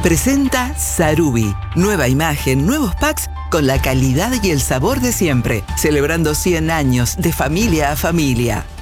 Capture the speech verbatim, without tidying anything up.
Presenta Sarubi. Nueva imagen, nuevos packs con la calidad y el sabor de siempre. Celebrando cien años de familia a familia.